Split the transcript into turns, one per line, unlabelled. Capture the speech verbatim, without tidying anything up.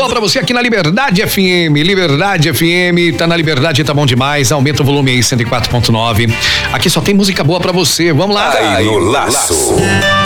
boa pra você aqui na Liberdade F M. Liberdade F M, tá na Liberdade, tá bom demais. Aumenta o volume aí, cento e quatro ponto nove. Aqui só tem música boa pra você. Vamos lá.
Aí no laço.